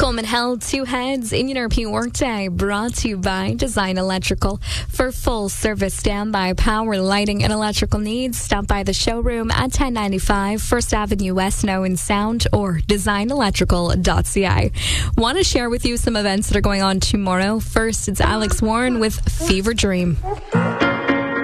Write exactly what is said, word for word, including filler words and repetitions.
Coleman held two heads in your P Workday, brought to you by Design Electrical. For full service standby power, lighting, and electrical needs, stop by the showroom at ten ninety-five First Avenue West, Snow and Sound, or design electrical dot c a. Want to share with you some events that are going on tomorrow. First, it's Alex Warren with Fever Dream.